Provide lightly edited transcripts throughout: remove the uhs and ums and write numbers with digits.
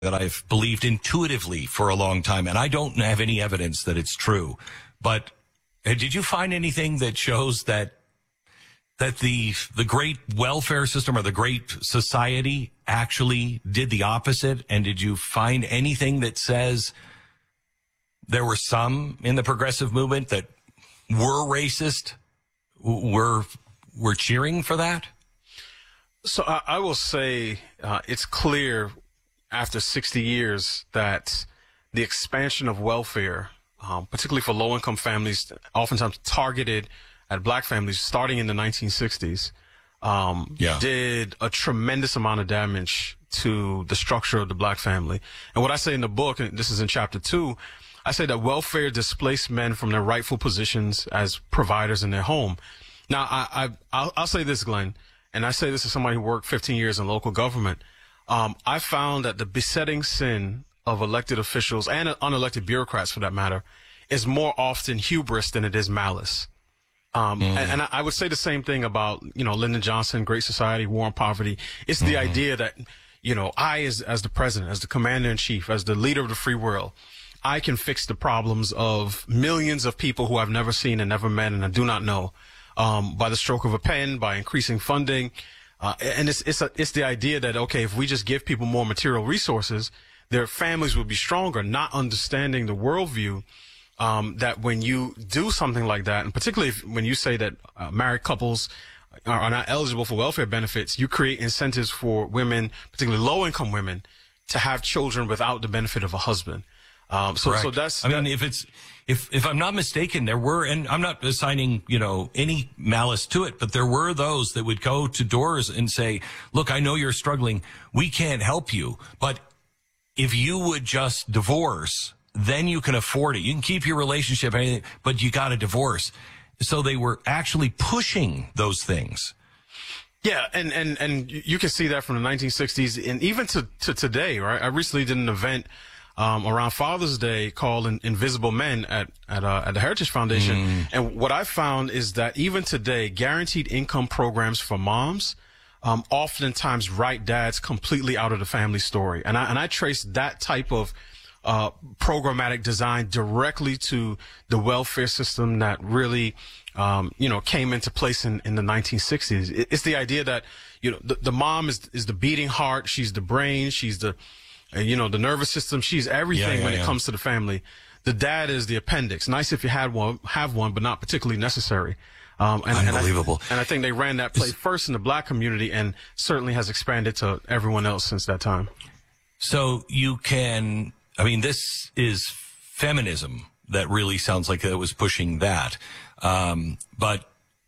that I've believed intuitively for a long time, and I don't have any evidence that it's true. But did you find anything that shows that the great welfare system or the great society actually did the opposite? And did you find anything that says there were some in the progressive movement that were racist, were cheering for that? So I will say it's clear after 60 years that the expansion of welfare, particularly for low-income families, oftentimes targeted at black families starting in the 1960s, did a tremendous amount of damage to the structure of the black family. And what I say in the book, and this is in chapter 2, I say that welfare displaced men from their rightful positions as providers in their home. Now, I'll say this, Glenn, and I say this as somebody who worked 15 years in local government. I found that the besetting sin of elected officials and unelected bureaucrats, for that matter, is more often hubris than it is malice. And I would say the same thing about, Lyndon Johnson, Great Society, War on Poverty. It's the idea that, I as the president, as the commander in chief, as the leader of the free world, I can fix the problems of millions of people who I've never seen and never met and I do not know, by the stroke of a pen, by increasing funding. And it's the idea that, okay, if we just give people more material resources, their families will be stronger, not understanding the worldview, that when you do something like that, and particularly when you say that married couples are not eligible for welfare benefits, you create incentives for women, particularly low-income women, to have children without the benefit of a husband. So that's, if I'm not mistaken, there were, and I'm not assigning, any malice to it, but there were those that would go to doors and say, look, I know you're struggling. We can't help you, but if you would just divorce, then you can afford it. You can keep your relationship, but you got to divorce. So they were actually pushing those things. Yeah, and you can see that from the 1960s and even to today, right? I recently did an event around Father's Day called Invisible Men at the Heritage Foundation. And what I found is that even today, guaranteed income programs for moms oftentimes write dads completely out of the family story. And I trace that type of programmatic design directly to the welfare system that really, came into place in the 1960s. It's the idea that, the mom is the beating heart. She's the brain. She's the nervous system. She's everything when it comes to the family. The dad is the appendix. Nice if you have one, but not particularly necessary. Unbelievable. And I think they ran that play first in the black community and certainly has expanded to everyone else since that time. So this is feminism that really sounds like it was pushing that. But,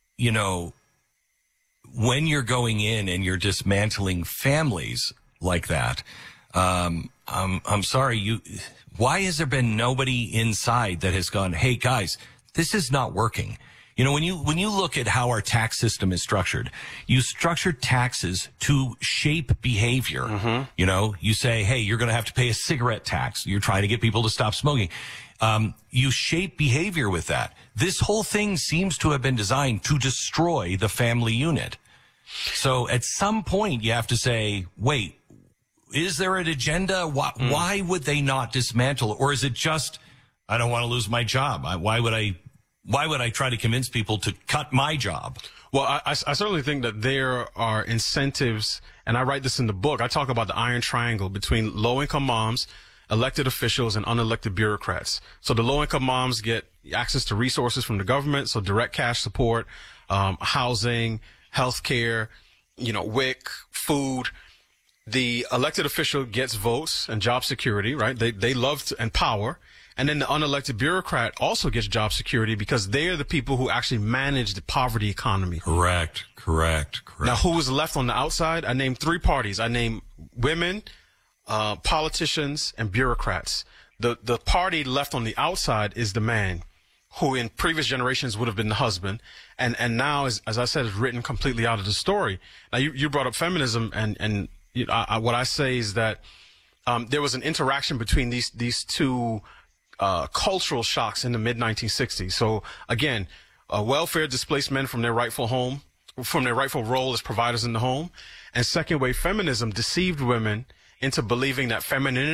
when you're going in and you're dismantling families like that, I'm sorry, why has there been nobody inside that has gone, hey guys, this is not working? When you look at how our tax system is structured, you structure taxes to shape behavior. You say, hey, you're going to have to pay a cigarette tax. You're trying to get people to stop smoking. You shape behavior with that. This whole thing seems to have been designed to destroy the family unit. So at some point you have to say, wait, is there an agenda? Why would they not dismantle? Or is it just, I don't want to lose my job? Why would I try to convince people to cut my job? Well, I certainly think that there are incentives, and I write this in the book. I talk about the iron triangle between low-income moms, elected officials, and unelected bureaucrats. So the low-income moms get access to resources from the government, so direct cash support, housing, healthcare, WIC, food. The elected official gets votes and job security, right? They love and power. And then the unelected bureaucrat also gets job security because they are the people who actually manage the poverty economy. Correct. Now, who was left on the outside? I named 3 parties. I named women, politicians, and bureaucrats. The party left on the outside is the man, who in previous generations would have been the husband. And now, as I said, is written completely out of the story. Now, you brought up feminism, and what I say is that there was an interaction between these two cultural shocks in the mid-1960s. So again, welfare displaced men from their rightful role as providers in the home, and second wave feminism deceived women into believing that femininity